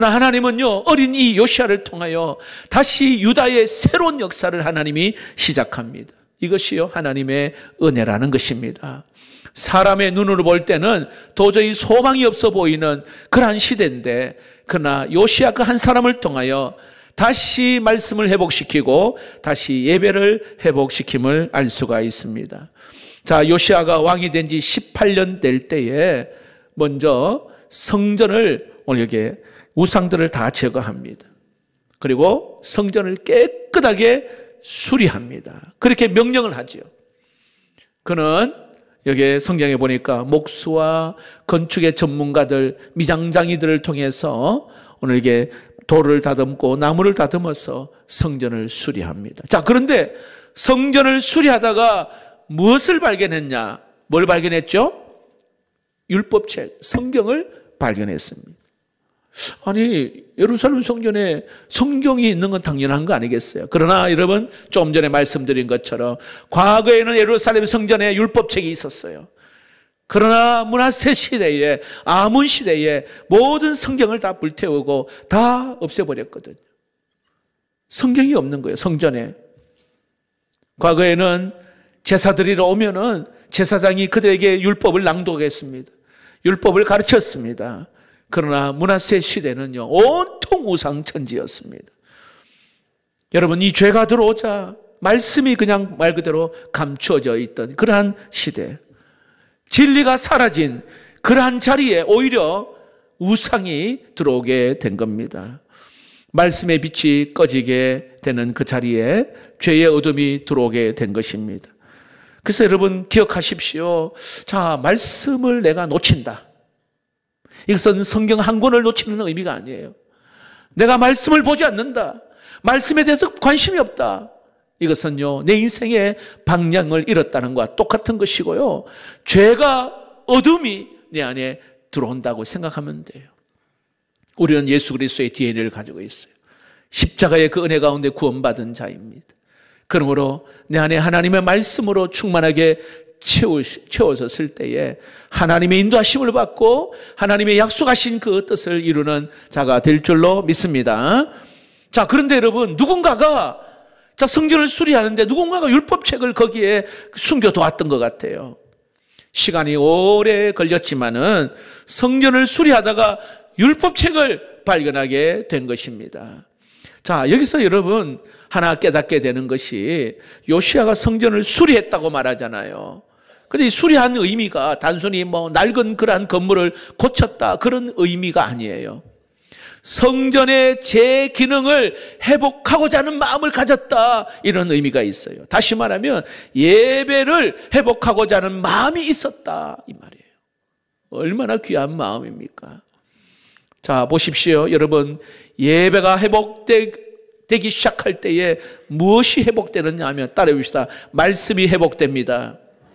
하나님은요, 어린 이 요시야를 통하여 다시 유다의 새로운 역사를 하나님이 시작합니다. 이것이요, 하나님의 은혜라는 것입니다. 사람의 눈으로 볼 때는 도저히 소망이 없어 보이는 그러한 시대인데, 그러나 요시야 그 한 사람을 통하여 다시 말씀을 회복시키고 다시 예배를 회복시킴을 알 수가 있습니다. 자, 요시야가 왕이 된 지 18년 될 때에 먼저 성전을, 오늘 여기에 우상들을 다 제거합니다. 그리고 성전을 깨끗하게 수리합니다. 그렇게 명령을 하죠. 그는 여기 성경에 보니까 목수와 건축의 전문가들, 미장장이들을 통해서 오늘 이게 돌을 다듬고 나무를 다듬어서 성전을 수리합니다. 자, 그런데 성전을 수리하다가 무엇을 발견했냐? 뭘 발견했죠? 율법책, 성경을 발견했습니다. 아니, 예루살렘 성전에 성경이 있는 건 당연한 거 아니겠어요? 그러나 여러분, 좀 전에 말씀드린 것처럼 과거에는 예루살렘 성전에 율법책이 있었어요. 그러나 므낫세 시대에, 아몬 시대에 모든 성경을 다 불태우고 다 없애버렸거든요. 성경이 없는 거예요, 성전에. 과거에는 제사드리러 오면은 제사장이 그들에게 율법을 낭독했습니다. 율법을 가르쳤습니다. 그러나 므낫세 시대는요, 온통 우상천지였습니다. 여러분, 이 죄가 들어오자 말씀이 그냥 말 그대로 감추어져 있던 그러한 시대, 진리가 사라진 그러한 자리에 오히려 우상이 들어오게 된 겁니다. 말씀의 빛이 꺼지게 되는 그 자리에 죄의 어둠이 들어오게 된 것입니다. 그래서 여러분 기억하십시오. 자, 말씀을 내가 놓친다. 이것은 성경 한 권을 놓치는 의미가 아니에요. 내가 말씀을 보지 않는다. 말씀에 대해서 관심이 없다. 이것은요, 내 인생의 방향을 잃었다는 것과 똑같은 것이고요. 죄가, 어둠이 내 안에 들어온다고 생각하면 돼요. 우리는 예수 그리스도의 DNA를 가지고 있어요. 십자가의 그 은혜 가운데 구원받은 자입니다. 그러므로 내 안에 하나님의 말씀으로 충만하게 채워졌을 때에 하나님의 인도하심을 받고 하나님의 약속하신 그 뜻을 이루는 자가 될 줄로 믿습니다. 자, 그런데 여러분, 누군가가 성전을 수리하는데 누군가가 율법책을 거기에 숨겨두었던 것 같아요. 시간이 오래 걸렸지만은 성전을 수리하다가 율법책을 발견하게 된 것입니다. 자, 여기서 여러분 하나 깨닫게 되는 것이, 요시야가 성전을 수리했다고 말하잖아요. 근데 이 수리한 의미가 단순히 낡은 그러한 건물을 고쳤다, 그런 의미가 아니에요. 성전의 제 기능을 회복하고자 하는 마음을 가졌다, 이런 의미가 있어요. 다시 말하면 예배를 회복하고자 하는 마음이 있었다, 이 말이에요. 얼마나 귀한 마음입니까? 자, 보십시오. 여러분, 예배가 회복되기 시작할 때에 무엇이 회복되느냐 하면, 따라해봅시다. 말씀이 회복됩니다.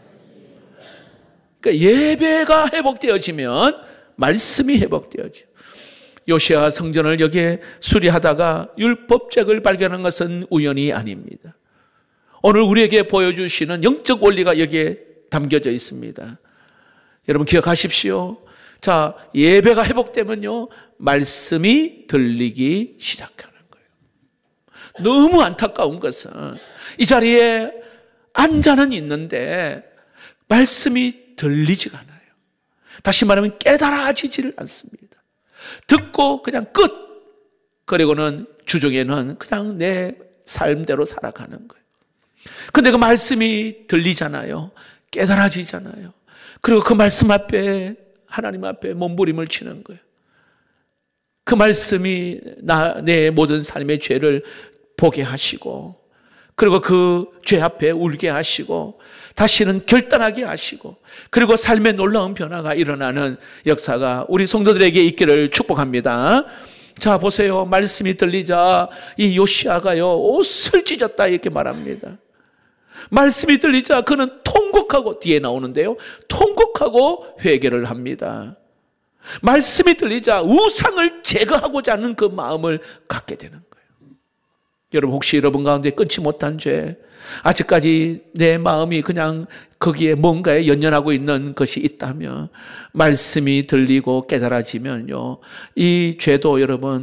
그러니까 예배가 회복되어지면 말씀이 회복되어져요. 요시야가 성전을 여기에 수리하다가 율법책을 발견한 것은 우연이 아닙니다. 오늘 우리에게 보여주시는 영적 원리가 여기에 담겨져 있습니다. 여러분 기억하십시오. 자, 예배가 회복되면요, 말씀이 들리기 시작하는 거예요. 너무 안타까운 것은 이 자리에 앉아는 있는데 말씀이 들리지가 않아요. 다시 말하면 깨달아지지를 않습니다. 듣고 그냥 끝. 그리고는 주중에는 그냥 내 삶대로 살아가는 거예요. 근데 그 말씀이 들리잖아요. 깨달아지잖아요. 그리고 그 말씀 앞에, 하나님 앞에 몸부림을 치는 거예요. 그 말씀이 내 모든 삶의 죄를 보게 하시고, 그리고 그 죄 앞에 울게 하시고, 다시는 결단하게 하시고, 그리고 삶의 놀라운 변화가 일어나는 역사가 우리 성도들에게 있기를 축복합니다. 자, 보세요. 말씀이 들리자 이 요시야가요, 옷을 찢었다, 이렇게 말합니다. 말씀이 들리자 그는 통곡하고, 뒤에 나오는데요, 통곡하고 회개를 합니다. 말씀이 들리자 우상을 제거하고자 하는 그 마음을 갖게 되는 거예요. 여러분, 혹시 여러분 가운데 끊지 못한 죄, 아직까지 내 마음이 그냥 거기에 뭔가에 연연하고 있는 것이 있다면, 말씀이 들리고 깨달아지면요, 이 죄도 여러분